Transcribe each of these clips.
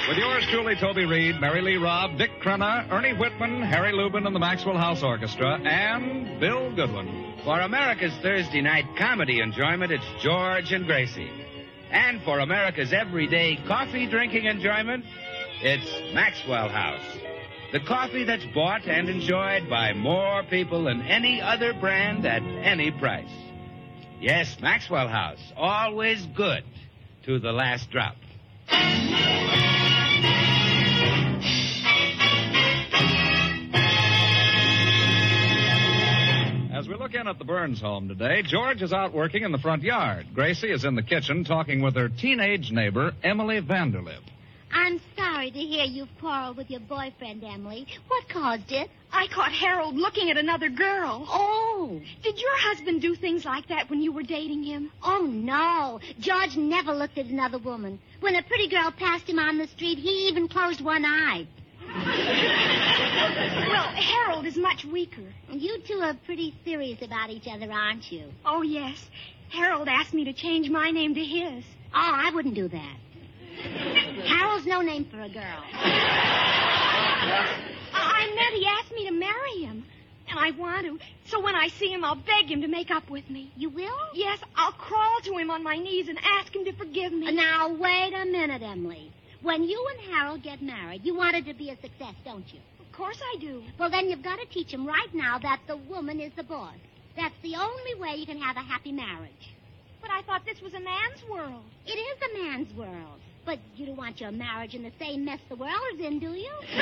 With yours truly, Toby Reed, Mary Lee Robb, Dick Crenna, Ernie Whitman, Harry Lubin and the Maxwell House Orchestra, and Bill Goodwin. For America's Thursday night comedy enjoyment, it's George and Gracie. And for America's everyday coffee drinking enjoyment, it's Maxwell House. The coffee that's bought and enjoyed by more people than any other brand at any price. Yes, Maxwell House, always good to the last drop. As we look in at the Burns home today, George is out working in the front yard. Gracie is in the kitchen talking with her teenage neighbor, Emily Vanderlip. I'm sorry to hear you've quarreled with your boyfriend, Emily. What caused it? I caught Harold looking at another girl. Oh. Did your husband do things like that when you were dating him? Oh, no. George never looked at another woman. When a pretty girl passed him on the street, he even closed one eye. Well, Harold is much weaker. And you two are pretty serious about each other, aren't you? Oh, yes. Harold asked me to change my name to his. Oh, I wouldn't do that. Harold's no name for a girl. I meant he asked me to marry him. And I want to. So when I see him, I'll beg him to make up with me. You will? Yes, I'll crawl to him on my knees and ask him to forgive me. Now, wait a minute, Emily. When you and Harold get married, you want it to be a success, don't you? Of course I do. Well, then you've got to teach him right now that the woman is the boss. That's the only way you can have a happy marriage. But I thought this was a man's world. It is a man's world. But you don't want your marriage in the same mess the world is in, do you? No,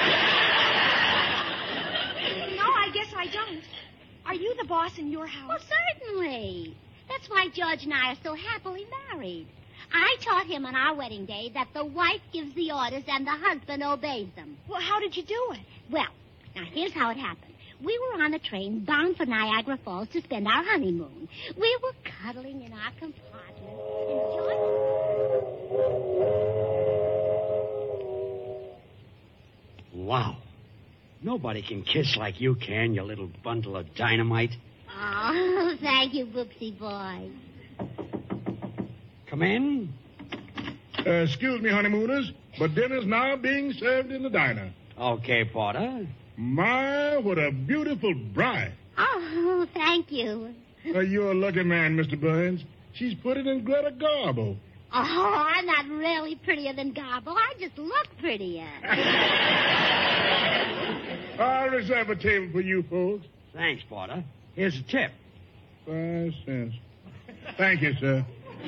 I guess I don't. Are you the boss in your house? Well, certainly. That's why George and I are so happily married. I taught him on our wedding day that the wife gives the orders and the husband obeys them. Well, how did you do it? Well, now here's how it happened. We were on a train bound for Niagara Falls to spend our honeymoon. We were cuddling in our compartment, and George... Wow. Nobody can kiss like you can, you little bundle of dynamite. Oh, thank you, Boopsie boy. Come in. Excuse me, honeymooners, but dinner's now being served in the diner. Okay, Porter. My, what a beautiful bride. Oh, thank you. You're a lucky man, Mr. Burns. She's put it in Greta Garbo. Oh, I'm not really prettier than Garbo. I just look prettier. I'll reserve a table for you folks. Thanks, Porter. Here's a tip. 5 cents. Thank you, sir.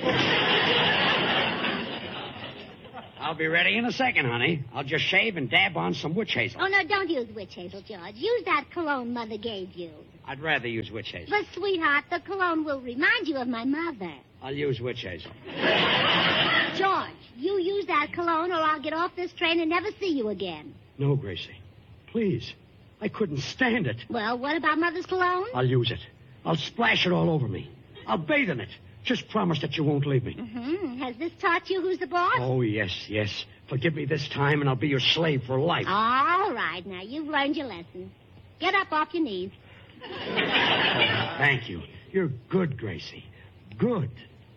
I'll be ready in a second, honey. I'll just shave and dab on some witch hazel. Oh, no, don't use witch hazel, George. Use that cologne Mother gave you. I'd rather use witch hazel. But, sweetheart, the cologne will remind you of my mother. I'll use witch hazel. George, you use that cologne or I'll get off this train and never see you again. No, Gracie. Please. I couldn't stand it. Well, what about Mother's cologne? I'll use it. I'll splash it all over me. I'll bathe in it. Just promise that you won't leave me. Mm-hmm. Has this taught you who's the boss? Oh, yes, yes. Forgive me this time, and I'll be your slave for life. All right, now, you've learned your lesson. Get up off your knees. Thank you. You're good, Gracie. Good.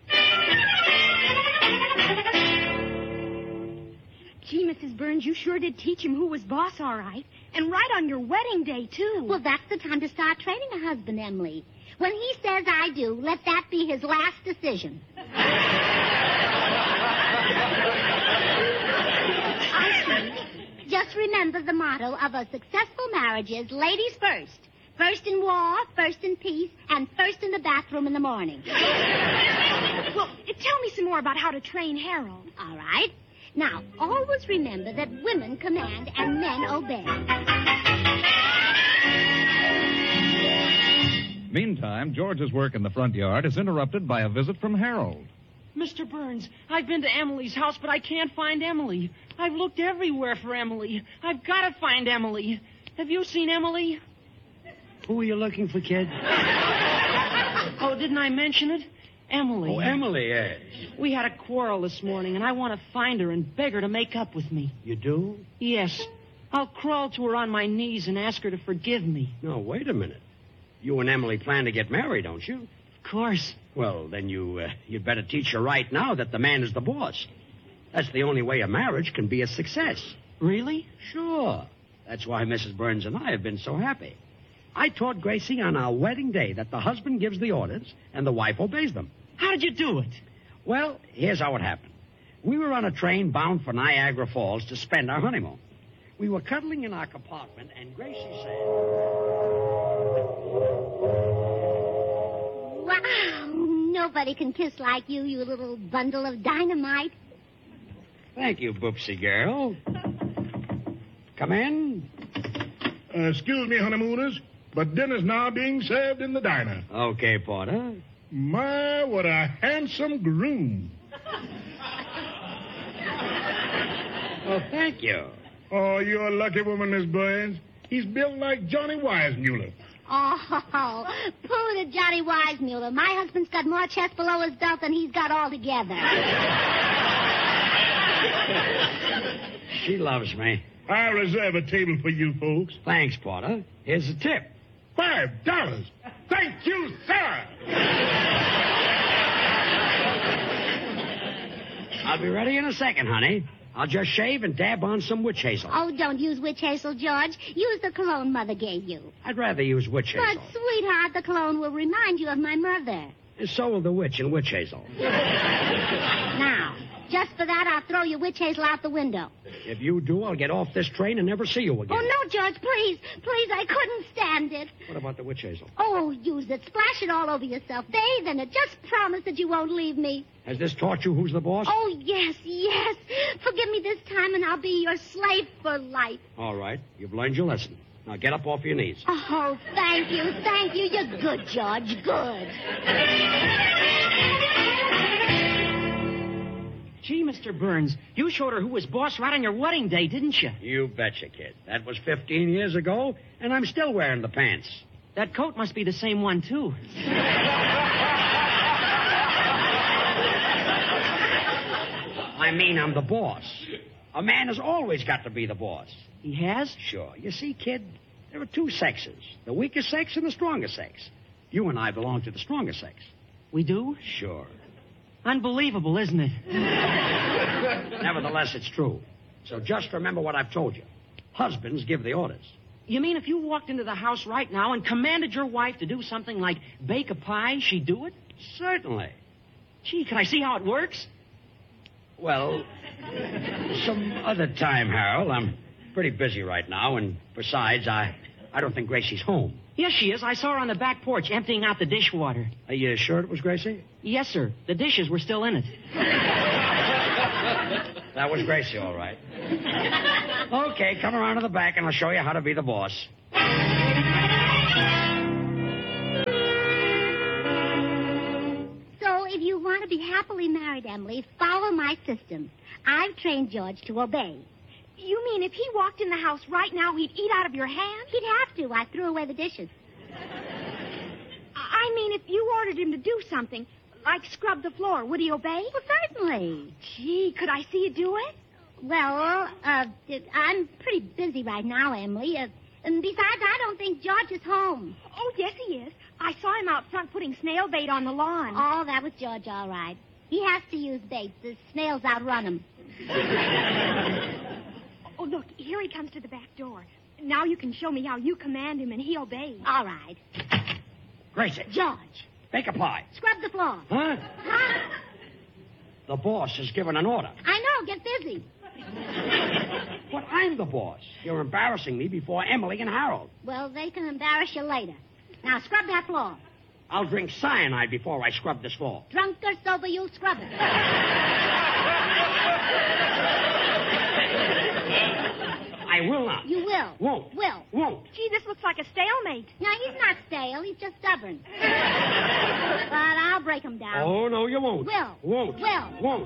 Gee, Mrs. Burns, you sure did teach him who was boss, all right. And right on your wedding day, too. Well, that's the time to start training a husband, Emily. When he says I do, let that be his last decision. I see. Just remember the motto of a successful marriage is ladies first. First in war, first in peace, and first in the bathroom in the morning. Well, tell me some more about how to train Harold. All right. Now, always remember that women command and men obey. Meantime, George's work in the front yard is interrupted by a visit from Harold. Mr. Burns, I've been to Emily's house, but I can't find Emily. I've looked everywhere for Emily. I've got to find Emily. Have you seen Emily? Who are you looking for, kid? Oh, didn't I mention it? Emily. Oh, Emily, yes. We had a quarrel this morning, and I want to find her and beg her to make up with me. You do? Yes. I'll crawl to her on my knees and ask her to forgive me. No, wait a minute. You and Emily plan to get married, don't you? Of course. Well, then you'd better teach her right now that the man is the boss. That's the only way a marriage can be a success. Really? Sure. That's why Mrs. Burns and I have been so happy. I taught Gracie on our wedding day that the husband gives the orders and the wife obeys them. How did you do it? Well, here's how it happened. We were on a train bound for Niagara Falls to spend our honeymoon. We were cuddling in our compartment, and Gracie said... Wow, nobody can kiss like you, you little bundle of dynamite. Thank you, Boopsie girl. Come in. Excuse me, honeymooners, but dinner's now being served in the diner. Okay, Porter. My, what a handsome groom. Oh, thank you. Oh, you're a lucky woman, Miss Burns. He's built like Johnny Weissmuller. Oh, pooh to Johnny Weissmuller. My husband's got more chest below his belt than he's got altogether. She loves me. I'll reserve a table for you folks. Thanks, Porter. Here's the tip. $5. Thank you, sir. I'll be ready in a second, honey. I'll just shave and dab on some witch hazel. Oh, don't use witch hazel, George. Use the cologne Mother gave you. I'd rather use witch hazel. But, sweetheart, the cologne will remind you of my mother. And so will the witch and witch hazel. Now, just for that, I'll throw your witch hazel out the window. If you do, I'll get off this train and never see you again. Oh, no, George, please. Please, I couldn't stand it. What about the witch hazel? Oh, use it. Splash it all over yourself. Bathe in it. Just promise that you won't leave me. Has this taught you who's the boss? Oh, yes, yes. Forgive me this time, and I'll be your slave for life. All right. You've learned your lesson. Now get up off your knees. Oh, thank you, thank you. You're good, George, good. Gee, Mr. Burns, you showed her who was boss right on your wedding day, didn't you? You betcha, kid. That was 15 years ago, and I'm still wearing the pants. That coat must be the same one, too. I mean, I'm the boss. A man has always got to be the boss. He has? Sure. You see, kid, there are two sexes. The weaker sex and the stronger sex. You and I belong to the stronger sex. We do? Sure. Unbelievable, isn't it? Nevertheless, it's true. So just remember what I've told you. Husbands give the orders. You mean if you walked into the house right now and commanded your wife to do something like bake a pie, she'd do it? Certainly. Gee, can I see how it works? Well, some other time, Harold. I'm pretty busy right now, and besides, I don't think Gracie's home. Yes, she is. I saw her on the back porch emptying out the dishwater. Are you sure it was Gracie? Yes, sir. The dishes were still in it. That was Gracie, all right. Okay, come around to the back, and I'll show you how to be the boss. So, if you want to be happily married, Emily, follow my system. I've trained George to obey. You mean if he walked in the house right now, he'd eat out of your hand? He'd have to. I threw away the dishes. I mean, if you ordered him to do something, like scrub the floor, would he obey? Well, certainly. Gee, could I see you do it? Well, I'm pretty busy right now, Emily. And besides, I don't think George is home. Oh, yes, he is. I saw him out front putting snail bait on the lawn. Oh, that was George, all right. He has to use bait. The snails outrun him. Oh, look, here he comes to the back door. Now you can show me how you command him and he obeys. All right. Gracie. George, Bake a pie. scrub the floor. Huh? Huh? The boss has given an order. I know. Get busy. But I'm the boss. You're embarrassing me before Emily and Harold. Well, they can embarrass you later. Now, scrub that floor. I'll drink cyanide before I scrub this floor. Drunk or sober, you'll scrub it. I will not. You will. Won't. Will. Won't. Gee, this looks like a stalemate. No, he's not stale. He's just stubborn. But I'll break him down. Oh, no, you won't. Will. Won't. Will. Won't.